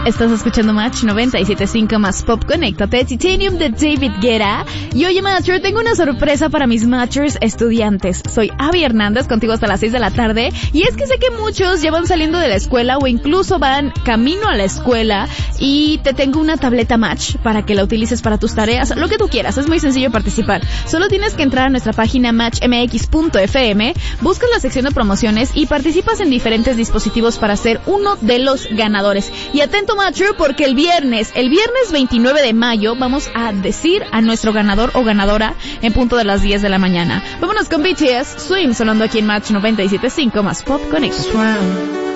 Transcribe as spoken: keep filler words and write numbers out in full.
Estás escuchando Match noventa y siete punto cinco más Pop. Conéctate, Titanium de David Guetta. Y oye, Matcher, tengo una sorpresa para mis Matchers estudiantes. Soy Abby Hernández, contigo hasta las seis de la tarde. Y es que sé que muchos ya van saliendo de la escuela o incluso van camino a la escuela. Y te tengo una tableta Match para que la utilices para tus tareas, lo que tú quieras. Es muy sencillo participar. Solo tienes que entrar a nuestra página match m x punto f m, buscas la sección de promociones y participas en diferentes dispositivos para ser uno de los ganadores. Y atento, Matcher, porque el viernes, el viernes veintinueve de mayo, vamos a decir a nuestro ganador o ganadora en punto de las diez de la mañana. Vámonos con B T S, Swing, sonando aquí en Match noventa y siete punto cinco más Pop Connection.